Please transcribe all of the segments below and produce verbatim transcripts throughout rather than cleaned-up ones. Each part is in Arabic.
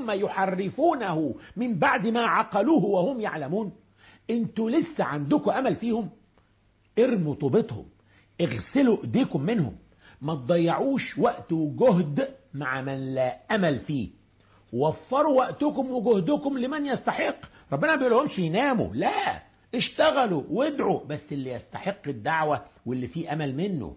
ثم يحرفونه من بعد ما عقلوه وهم يعلمون. انتوا لسه عندكم امل فيهم؟ ارموا طوبتهم، اغسلوا ايديكم منهم، ما تضيعوش وقت وجهد مع من لا امل فيه. وفروا وقتكم وجهدكم لمن يستحق. ربنا ما بيقولهمش يناموا، لا، اشتغلوا وادعوا، بس اللي يستحق الدعوة واللي فيه امل منه.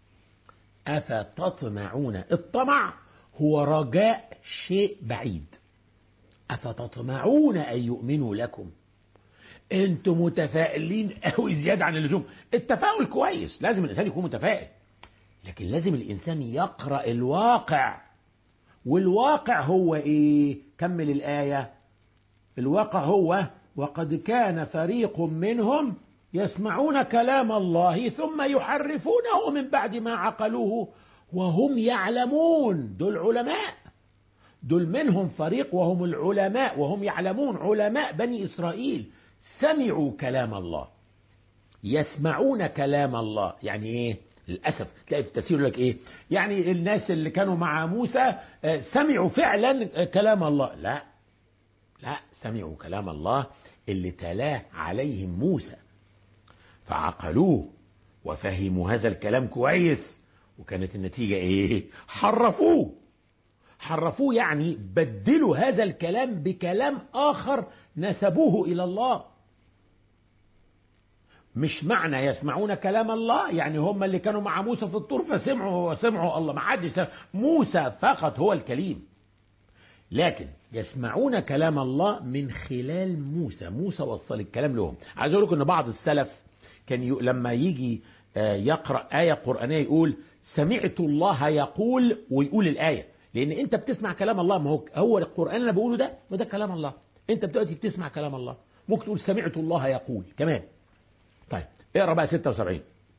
أفتطمعون، الطمع هو رجاء شيء بعيد. أفتطمعون أن يؤمنوا لكم، انتم متفائلين قوي زيادة عن اللزوم. التفاؤل كويس، لازم الإنسان يكون متفائل، لكن لازم الإنسان يقرأ الواقع. والواقع هو إيه؟ كمل الآية. الواقع هو وقد كان فريق منهم يسمعون كلام الله ثم يحرفونه من بعد ما عقلوه وهم يعلمون. دول علماء، دول منهم فريق وهم العلماء وهم يعلمون. علماء بني إسرائيل سمعوا كلام الله، يسمعون كلام الله. يعني ايه؟ للأسف تلاقي في التفسير يقول لك ايه؟ يعني الناس اللي كانوا مع موسى سمعوا فعلا كلام الله. لا لا، سمعوا كلام الله اللي تلاه عليهم موسى، فعقلوه وفهموا هذا الكلام كويس، وكانت النتيجة ايه؟ حرفوه. حرفوه يعني بدلوا هذا الكلام بكلام آخر نسبوه إلى الله. مش معنى يسمعون كلام الله يعني هم اللي كانوا مع موسى في الطور فسمعوا وسمعوا الله، ما حدش، موسى فقط هو الكليم. لكن يسمعون كلام الله من خلال موسى، موسى وصل الكلام لهم. عايز اقول لكم ان بعض السلف كان ي... لما يجي يقرأ آية قرآنية يقول سمعت الله يقول، ويقول الآية. لأن أنت بتسمع كلام الله، ما هو هو القرآن اللي بقوله ده وده كلام الله. أنت دلوقتي بتسمع كلام الله، ممكن تقول سمعت الله يقول كمان. طيب اقرأ بقى ستة وسبعين.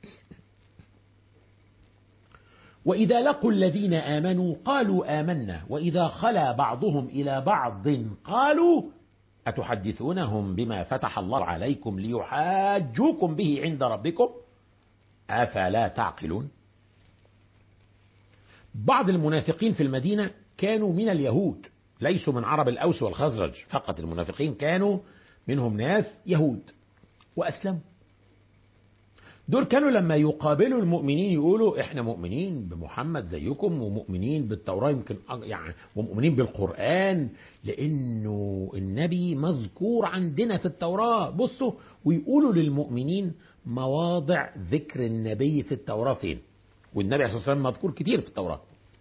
وإذا لقوا الذين آمنوا قالوا آمنا وإذا خلا بعضهم إلى بعض قالوا أتحدثونهم بما فتح الله عليكم ليحاجوكم به عند ربكم أفلا تعقلون. بعض المنافقين في المدينة كانوا من اليهود، ليسوا من عرب الأوس والخزرج فقط. المنافقين كانوا منهم ناس يهود وأسلموا. دول كانوا لما يقابلوا المؤمنين يقولوا احنا مؤمنين بمحمد زيكم ومؤمنين بالتوراة يمكن يعني ومؤمنين بالقرآن لأنه النبي مذكور عندنا في التوراة. بصوا، ويقولوا للمؤمنين مواضع ذكر النبي في التوراة فين، والنبي عليه الصلاة والسلام مذكور كتير في التوراة.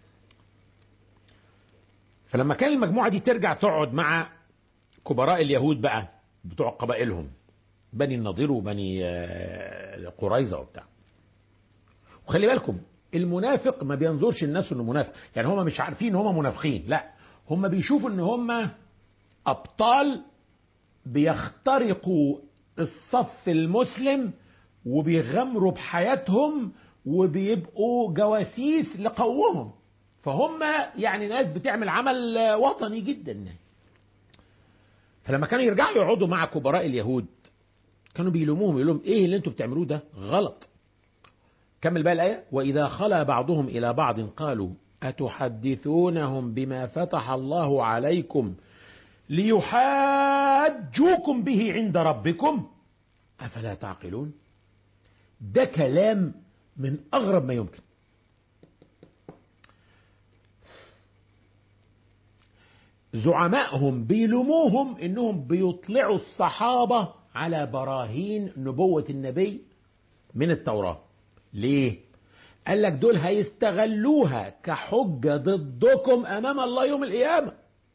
فلما كان المجموعة دي ترجع تقعد مع كبراء اليهود بقى بتوع قبائلهم، بني النضير وبني قريظة وبتاع، وخلي بالكم المنافق ما بينظرش الناس انه منافق، يعني هم مش عارفين ان هم منافقين، لا، هم بيشوفوا ان هم ابطال بيخترقوا الصف المسلم وبيغمروا بحياتهم وبيبقوا جواسيس لقومهم، فهم يعني ناس بتعمل عمل وطني جدا. فلما كانوا يرجعوا يقعدوا مع كبراء اليهود كانوا بيلوموهم، يقول لهم ايه اللي انتوا بتعملوه ده غلط. كمل بقى الآية. وإذا خلا بعضهم إلى بعض قالوا أتحدثونهم بما فتح الله عليكم ليحاجوكم به عند ربكم أفلا تعقلون. ده كلام من أغرب ما يمكن. زعمائهم بيلوموهم إنهم بيطلعوا الصحابة على براهين نبوة النبي من التوراة. ليه؟ قال لك دول هيستغلوها كحجة ضدكم أمام الله يوم القيامة.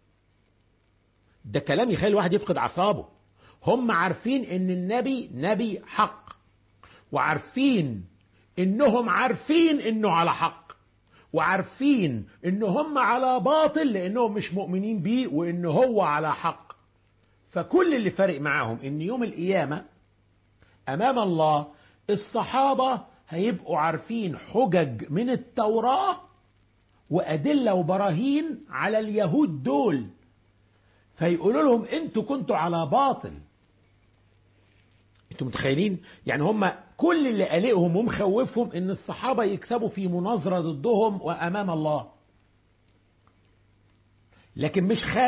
ده كلام يخلي الواحد يفقد أعصابه. هم عارفين إن النبي نبي حق، وعارفين إنهم عارفين إنه على حق، وعارفين إن هم على باطل لأنهم مش مؤمنين بيه وإنه هو على حق. فكل اللي فارق معاهم إن يوم القيامة أمام الله الصحابة هيبقوا عارفين حجج من التوراة وأدلة وبراهين على اليهود دول، فيقولوا لهم انتوا كنتوا على باطل. انتوا متخيلين؟ يعني هم كل اللي قلقهم ومخوفهم ان الصحابة يكسبوا في مناظرة ضدهم وأمام الله، لكن مش خارج